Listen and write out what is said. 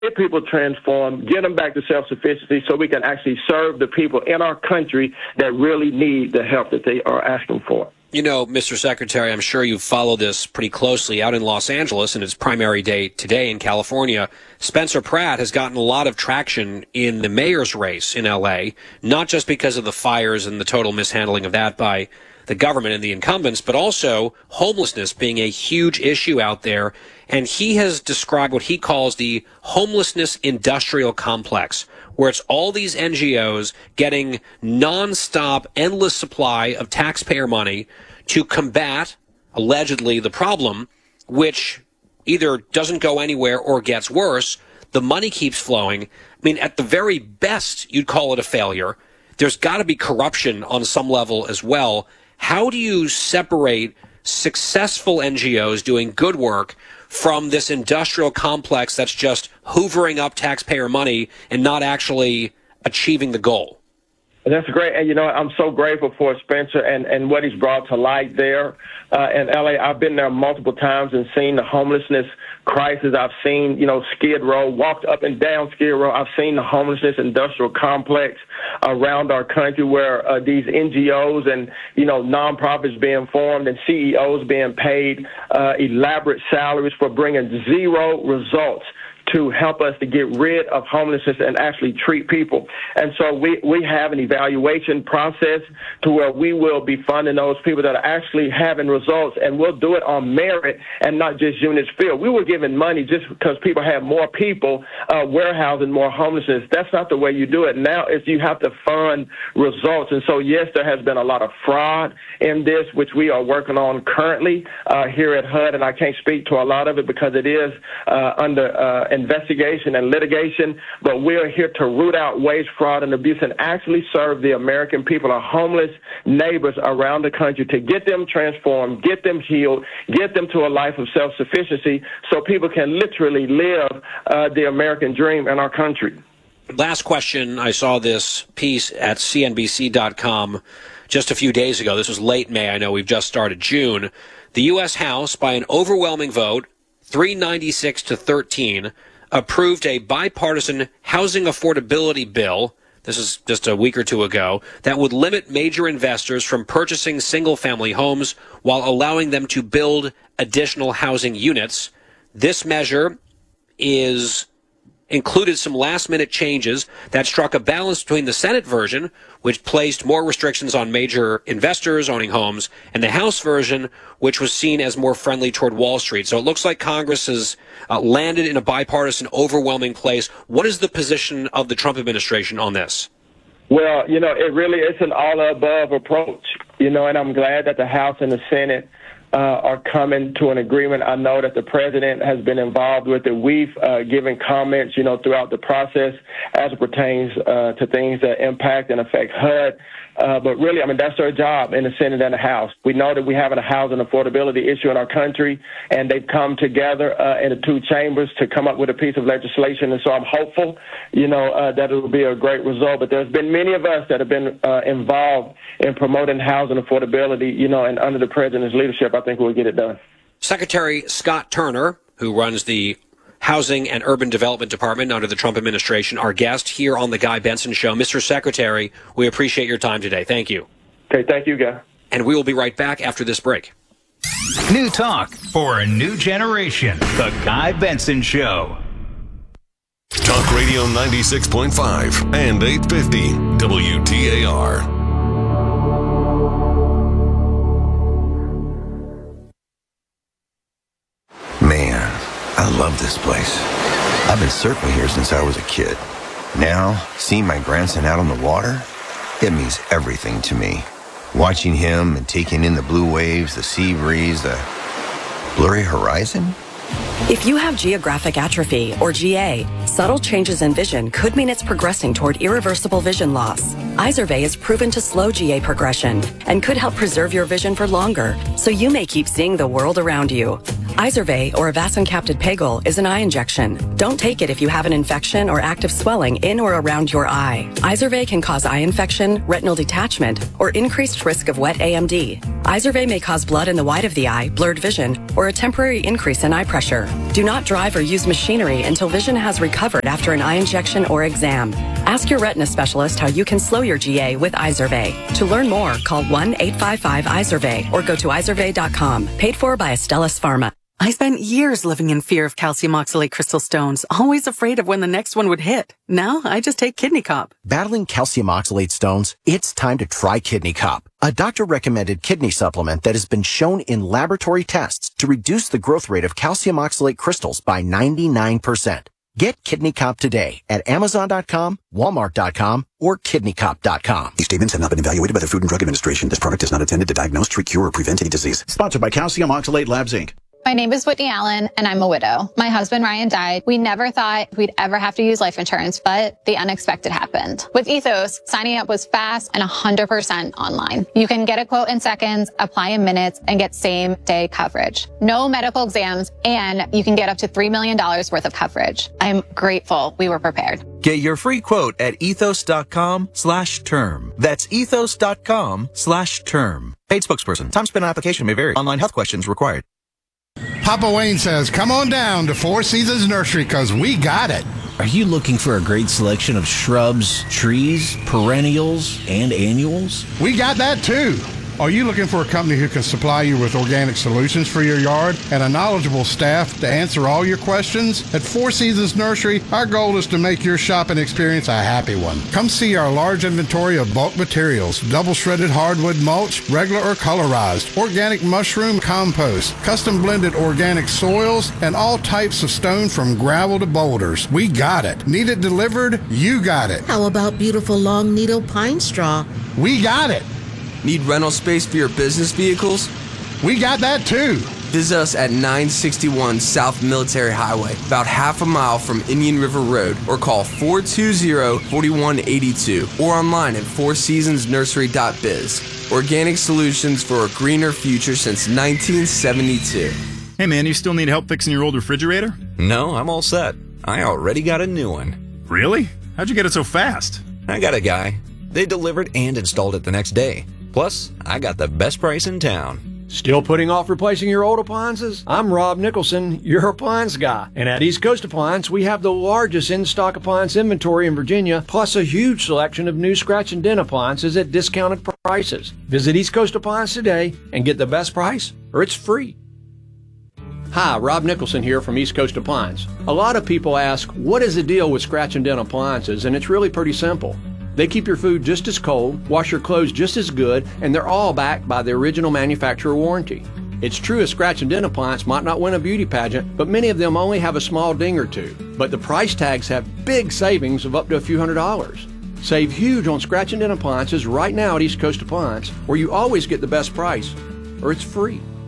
get people transformed, get them back to self-sufficiency so we can actually serve the people in our country that really need the help that they are asking for. You know, Mr. Secretary, I'm sure you follow this pretty closely out in Los Angeles, and its primary day today in California. Spencer Pratt has gotten a lot of traction in the mayor's race in L.A., not just because of the fires and the total mishandling of that by the government and the incumbents, but also homelessness being a huge issue out there. And he has described what he calls the homelessness industrial complex, where it's all these NGOs getting nonstop, endless supply of taxpayer money to combat, allegedly, the problem, which either doesn't go anywhere or gets worse. The money keeps flowing. I mean, at the very best, you'd call it a failure. There's got to be corruption on some level as well. How do you separate successful NGOs doing good work from this industrial complex that's just hoovering up taxpayer money and not actually achieving the goal? That's great. And, you know, I'm so grateful for Spencer and what he's brought to light there in L.A. I've been there multiple times and seen the homelessness crisis. I've seen, you know, Skid Row, walked up and down Skid Row. I've seen the homelessness industrial complex around our country where these NGOs and, you know, nonprofits being formed and CEOs being paid elaborate salaries for bringing zero results to help us to get rid of homelessness and actually treat people. And so we have an evaluation process to where we will be funding those people that are actually having results, and we'll do it on merit and not just units filled. We were giving money just because people have more people warehousing more homelessness. That's not the way you do it. Now is you have to fund results. And so, yes, there has been a lot of fraud in this, which we are working on currently here at HUD, and I can't speak to a lot of it because it is under investigation and litigation, but we're here to root out waste, fraud, and abuse and actually serve the American people, our homeless neighbors around the country, to get them transformed, get them healed, get them to a life of self-sufficiency so people can literally live the American dream in our country. Last question. I saw this piece at CNBC.com just a few days ago. This was late May. I know we've just started June. The U.S. House, by an overwhelming vote, 396 to 13, approved a bipartisan housing affordability bill, this is just a week or two ago, that would limit major investors from purchasing single-family homes while allowing them to build additional housing units. This measure included some last-minute changes that struck a balance between the Senate version, which placed more restrictions on major investors owning homes, and the House version, which was seen as more friendly toward Wall Street. So it looks like Congress has landed in a bipartisan, overwhelming place. What is the position of the Trump administration on this? Well, you know, it really is an all-above approach, you know, and I'm glad that the House and the Senate are coming to an agreement. I know that the president has been involved with it. We've given comments, you know, throughout the process as it pertains to things that impact and affect HUD. But really, I mean, that's our job in the Senate and the House. We know that we have a housing affordability issue in our country, and they've come together in the two chambers to come up with a piece of legislation. And so I'm hopeful, you know, that it will be a great result. But there's been many of us that have been involved in promoting housing affordability, you know, and under the president's leadership, I think we'll get it done. Secretary Scott Turner, who runs the Housing and Urban Development Department under the Trump administration, our guest here on the Guy Benson Show. Mr. Secretary, we appreciate your time today. Thank you. Okay, thank you, Guy. And we will be right back after this break. New talk for a new generation. The Guy Benson Show. Talk Radio 96.5 and 850 WTAR. Man, I love this place. I've been surfing here since I was a kid. Now, seeing my grandson out on the water, it means everything to me. Watching him and taking in the blue waves, the sea breeze, the blurry horizon. If you have geographic atrophy, or GA, subtle changes in vision could mean it's progressing toward irreversible vision loss. Izervay is proven to slow GA progression and could help preserve your vision for longer, so you may keep seeing the world around you. Izervay, or Avastin-capted Pegol, is an eye injection. Don't take it if you have an infection or active swelling in or around your eye. Izervay can cause eye infection, retinal detachment, or increased risk of wet AMD. Izervay may cause blood in the white of the eye, blurred vision, or a temporary increase in eye pressure. Do not drive or use machinery until vision has recovered after an eye injection or exam. Ask your retina specialist how you can slow your GA with Izervay. To learn more, call 1-855-IZERVAY or go to izervay.com. Paid for by Astellas Pharma. I spent years living in fear of calcium oxalate crystal stones, always afraid of when the next one would hit. Now I just take Kidney Cop. Battling calcium oxalate stones? It's time to try Kidney Cop, a doctor-recommended kidney supplement that has been shown in laboratory tests to reduce the growth rate of calcium oxalate crystals by 99%. Get Kidney Cop today at Amazon.com, Walmart.com, or KidneyCop.com. These statements have not been evaluated by the Food and Drug Administration. This product is not intended to diagnose, treat, cure, or prevent any disease. Sponsored by Calcium Oxalate Labs, Inc. My name is Whitney Allen, and I'm a widow. My husband, Ryan, died. We never thought we'd ever have to use life insurance, but the unexpected happened. With Ethos, signing up was fast and 100% online. You can get a quote in seconds, apply in minutes, and get same-day coverage. No medical exams, and you can get up to $3 million worth of coverage. I'm grateful we were prepared. Get your free quote at ethos.com/term. That's ethos.com/term. Paid spokesperson. Time spent on application may vary. Online health questions required. Papa Wayne says, come on down to Four Seasons Nursery because we got it. Are you looking for a great selection of shrubs, trees, perennials, and annuals? We got that too. Are you looking for a company who can supply you with organic solutions for your yard and a knowledgeable staff to answer all your questions? At Four Seasons Nursery, our goal is to make your shopping experience a happy one. Come see our large inventory of bulk materials, double shredded hardwood mulch, regular or colorized, organic mushroom compost, custom blended organic soils, and all types of stone from gravel to boulders. We got it. Need it delivered? You got it. How about beautiful long needle pine straw? We got it. Need rental space for your business vehicles? We got that too. Visit us at 961 South Military Highway, about half a mile from Indian River Road, or call 420-4182, or online at fourseasonsnursery.biz. Organic solutions for a greener future since 1972. Hey man, you still need help fixing your old refrigerator? No, I'm all set. I already got a new one. Really? How'd you get it so fast? I got a guy. They delivered and installed it the next day. Plus, I got the best price in town. Still putting off replacing your old appliances? I'm Rob Nicholson, your appliance guy. And at East Coast Appliance, we have the largest in-stock appliance inventory in Virginia, plus a huge selection of new scratch and dent appliances at discounted prices. Visit East Coast Appliance today and get the best price, or it's free. Hi, Rob Nicholson here from East Coast Appliance. A lot of people ask, what is the deal with scratch and dent appliances? And it's really pretty simple. They keep your food just as cold, wash your clothes just as good, and they're all backed by the original manufacturer warranty. It's true a scratch and dent appliance might not win a beauty pageant, but many of them only have a small ding or two. But the price tags have big savings of up to a few $100s. Save huge on scratch and dent appliances right now at East Coast Appliance, where you always get the best price, or it's free.